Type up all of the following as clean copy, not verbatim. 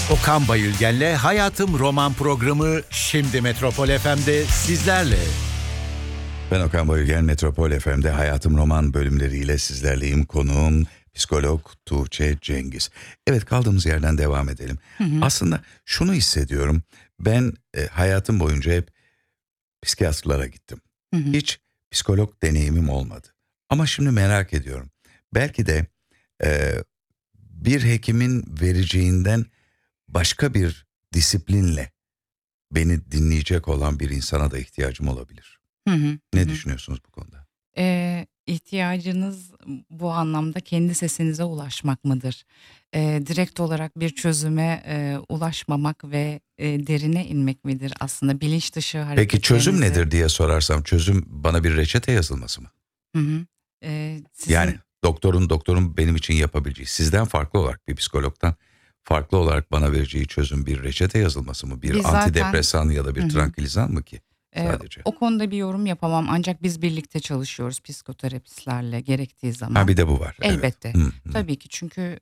Okan Bayülgen'le Hayatım Roman programı şimdi Metropol FM'de sizlerle. Ben Okan Bayülgen, Metropol FM'de Hayatım Roman bölümleriyle sizlerleyim. Konuğum psikolog Tuğçe Cengiz. Evet, kaldığımız yerden devam edelim. Aslında şunu hissediyorum. Ben hayatım boyunca hep psikiyatrlara gittim. Hiç psikolog deneyimim olmadı. Ama şimdi merak ediyorum. Belki de bir hekimin vereceğinden başka bir disiplinle beni dinleyecek olan bir insana da ihtiyacım olabilir. Ne düşünüyorsunuz bu konuda? İhtiyacınız bu anlamda kendi sesinize ulaşmak mıdır? Direkt olarak bir çözüme ulaşmamak ve derine inmek midir aslında bilinç dışı hareketlerinizi? Peki çözüm nedir diye sorarsam, çözüm bana bir reçete yazılması mı? Yani doktorun benim için yapabileceği, sizden farklı olarak, bir psikologdan farklı olarak bana vereceği çözüm bir reçete yazılması mı? Bir Biz zaten- antidepresan ya da bir trankilizan mı ki sadece? O konuda bir yorum yapamam ancak biz birlikte çalışıyoruz psikoterapistlerle gerektiği zaman. Ha, bir de bu var. evet. Elbette. Tabii ki çünkü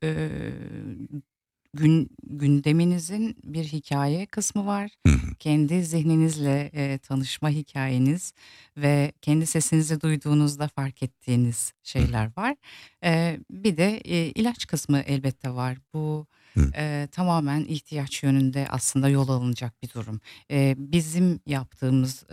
gündeminizin bir hikaye kısmı var. Kendi zihninizle tanışma hikayeniz ve kendi sesinizi duyduğunuzda fark ettiğiniz şeyler var. Bir de ilaç kısmı elbette var. Bu tamamen ihtiyaç yönünde aslında yol alınacak bir durum. Bizim yaptığımız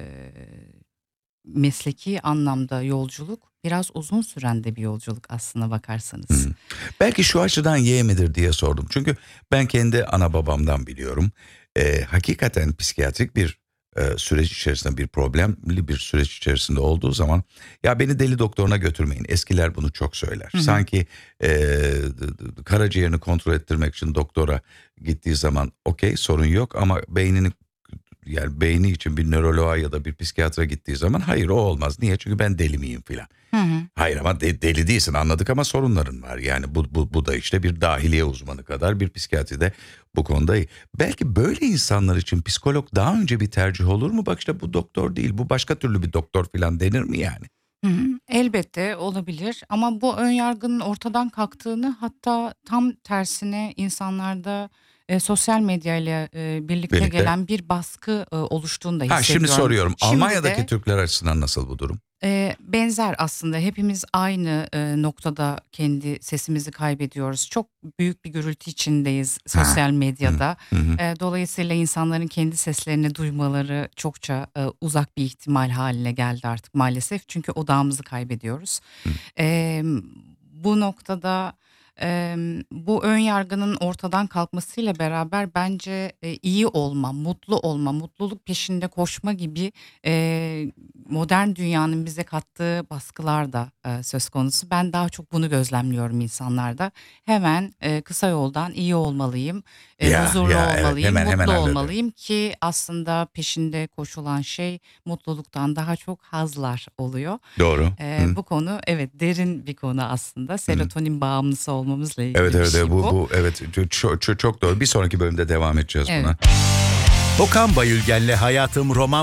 mesleki anlamda yolculuk biraz uzun süren de bir yolculuk aslına bakarsanız. Belki şu açıdan Y midir diye sordum. Çünkü ben kendi ana babamdan biliyorum. Hakikaten psikiyatrik bir süreç içerisinde, bir problemli bir süreç içerisinde olduğu zaman, ya beni deli doktoruna götürmeyin. Eskiler bunu çok söyler. Sanki karaciğerini kontrol ettirmek için doktora gittiği zaman okey, sorun yok, ama beyni için bir nöroloğa ya da bir psikiyatra gittiği zaman hayır, o olmaz. Niye? Çünkü ben deli miyim filan. Hayır, ama deli değilsin, anladık, ama sorunların var. Yani bu da işte bir dahiliye uzmanı kadar bir psikiyatride bu konuda iyi. Belki böyle insanlar için psikolog daha önce bir tercih olur mu? Bak işte, bu doktor değil, bu başka türlü bir doktor filan denir mi yani? Elbette olabilir ama bu önyargının ortadan kalktığını, hatta tam tersine insanlarda sosyal medyayla birlikte Birlikte. gelen bir baskı oluştuğunu da hissediyorum. Şimdi soruyorum, Şimdi Almanya'daki de, Türkler açısından nasıl bu durum? benzer aslında, hepimiz aynı noktada kendi sesimizi kaybediyoruz. Çok büyük bir gürültü içindeyiz sosyal medyada. Dolayısıyla insanların kendi seslerini duymaları çokça uzak bir ihtimal haline geldi artık maalesef. Çünkü odağımızı kaybediyoruz. Bu noktada bu ön yargının ortadan kalkmasıyla beraber bence iyi olma, mutlu olma, mutluluk peşinde koşma gibi modern dünyanın bize kattığı baskılar da söz konusu. Ben daha çok bunu gözlemliyorum insanlarda. Hemen kısa yoldan iyi olmalıyım, huzurlu evet, olmalıyım, hemen mutlu öyle. olmalıyım ki aslında peşinde koşulan şey mutluluktan daha çok hazlar oluyor. Doğru. Bu konu evet derin bir konu aslında. Serotonin bağımlısı olmamızla ilgili bir Evet, şey bu evet, çok doğru. Bir sonraki bölümde devam edeceğiz Evet. buna. Okan Bayülgen'le Hayatım Roman